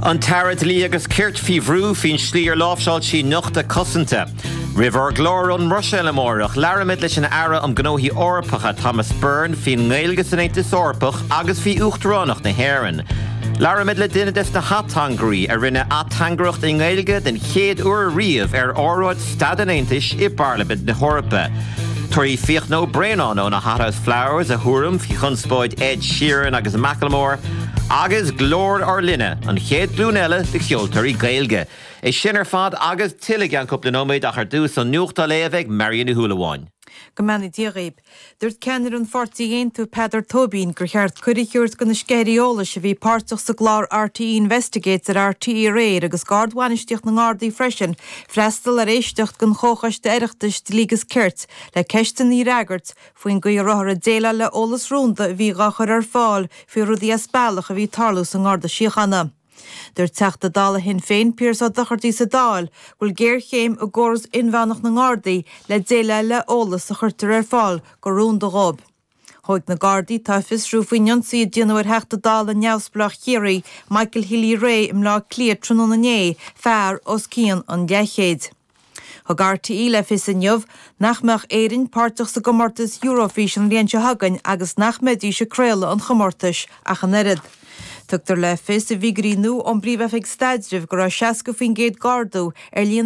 An tarad lí agus cirt fi bhrú fin slír láfsáil sí nuachta cosanta. River glór an Russia lemórach, laramid leis an ara am gnóhí orpacha Thomas Byrne fin ngéilgus an éintis orpach agus fi uchtránach na héran. Laramid le duine des na hatangrí a rinne atangracht in ngéilge den chéad uair riamh óráid stadan éintis I Parliament na Hórpa. Tuaí fioch nó Brenán ó na Hothouse Flowers a thuairm fi chunspóid Ed Sheeran agus Macklemore, agus glór ar linne an chéad glúnelle de cheoltar I gailge. É sin ar fad agus tilig an cúpla nóméid ach ar dús an nuachta léamh Marian na Húlaháin. Gomani díréib. Dúirt cenir an 41 tú Peadar Tóbín gur cheart cuiriúirt go na scéireola se bhí páirteach sa glár RTE Investigates ar RTE réir agus gardhhainisteach na ngádaí freisin freistal ar éisteacht gon chóchaiste eireachtas lígus cirt le ceistan í ragart faoin go rothar a déile le ólas rúnda bhí gachar ar fáil fi rudí a spálach a bhí tarlús an ngáda síochanna. Dúirt teachta dála hin féin Piers á dachartí sa dáil, ghfuil géir chéim a gcóras inmheannach na ngádaí le déile le ólas a chuirtar ar fáil go rún do rob. Thóig na Gardaí tá fisrú faoin ionsaí déanamhar heachta dála neamhsplach chéirí Michael Healy Ray im lá clíad trúna na né fearr os cían an deichéad. Thug RTE le fis in jobh nachmeach éirin páirteach sa gomortas Eurovision rianse hagan agus nachmedí se créile an chomortas ach an erid. Tugtar le fis a bhí gríú an bríomh ag staidirh go raibh 60 faoin géad gardú ar líon